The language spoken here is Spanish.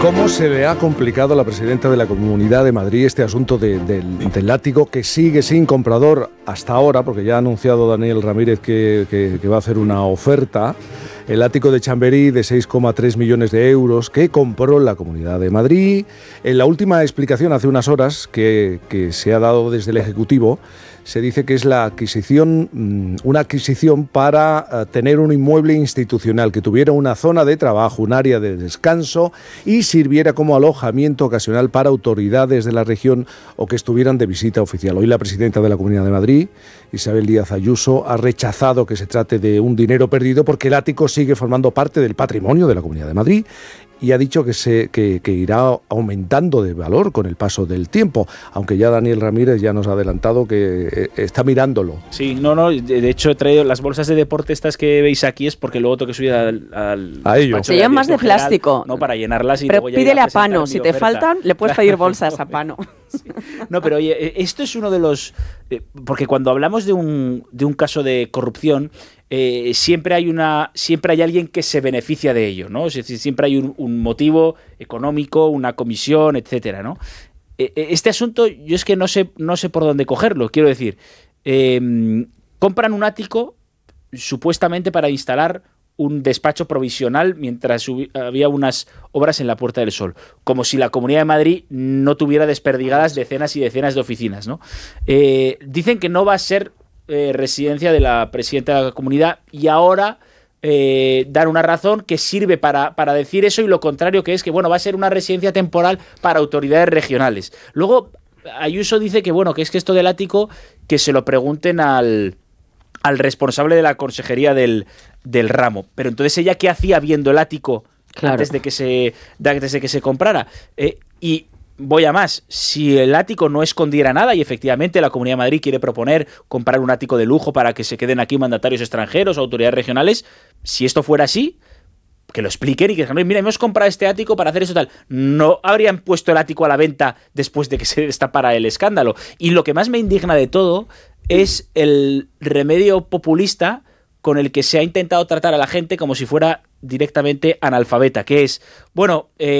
¿Cómo se le ha complicado a la presidenta de la Comunidad de Madrid este asunto del látigo, que sigue sin comprador hasta ahora, porque ya ha anunciado Daniel Ramírez que va a hacer una oferta? El látigo de Chamberí de 6,3 millones de euros que compró la Comunidad de Madrid. En la última explicación, hace unas horas, que se ha dado desde el Ejecutivo, se dice que es una adquisición para tener un inmueble institucional que tuviera una zona de trabajo, un área de descanso y sirviera como alojamiento ocasional para autoridades de la región o que estuvieran de visita oficial. Hoy la presidenta de la Comunidad de Madrid, Isabel Díaz Ayuso, ha rechazado que se trate de un dinero perdido porque el ático sigue formando parte del patrimonio de la Comunidad de Madrid y ha dicho que irá aumentando de valor con el paso del tiempo, aunque ya Daniel Ramírez ya nos ha adelantado que está mirándolo. Sí, de hecho he traído las bolsas de deporte estas que veis aquí, es porque luego tengo que subir a ello. Se llaman más de plástico. No, para llenarlas y pero luego ya pídele a Pano, si te faltan le puedes pedir bolsas a Pano. Sí. No, pero oye, esto es uno de los... porque cuando hablamos de un caso de corrupción, siempre hay alguien que se beneficia de ello, ¿no? Es decir, siempre hay un motivo económico, una comisión, etcétera, ¿no? Este asunto, yo es que no sé por dónde cogerlo. Quiero decir, compran un ático supuestamente para instalar un despacho provisional mientras había unas obras en la Puerta del Sol, como si la Comunidad de Madrid no tuviera desperdigadas decenas y decenas de oficinas, ¿no? Dicen que no va a ser residencia de la presidenta de la comunidad y ahora dan una razón que sirve para decir eso y lo contrario, que es que va a ser una residencia temporal para autoridades regionales. Luego Ayuso dice que que es que esto del ático que se lo pregunten al responsable de la consejería del ramo. Pero entonces ella, ¿qué hacía viendo el ático antes de que se comprara? Y voy a más, si el ático no escondiera nada y efectivamente la Comunidad de Madrid quiere proponer comprar un ático de lujo para que se queden aquí mandatarios extranjeros o autoridades regionales, si esto fuera así, que lo expliquen y que digan, mira, hemos comprado este ático para hacer eso tal. No habrían puesto el ático a la venta después de que se destapara el escándalo. Y lo que más me indigna de todo es el remedio populista con el que se ha intentado tratar a la gente como si fuera directamente analfabeta, que es,